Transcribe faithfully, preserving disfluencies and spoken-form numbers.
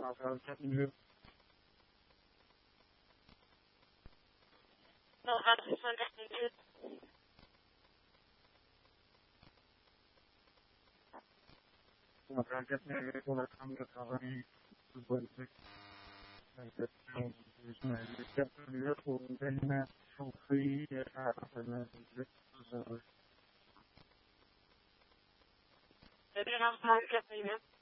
Captain No, that's understood. وكانت يقول الحمد لله بالبلد يقول بين صوفية عرفنا Maybe I'm not getting it.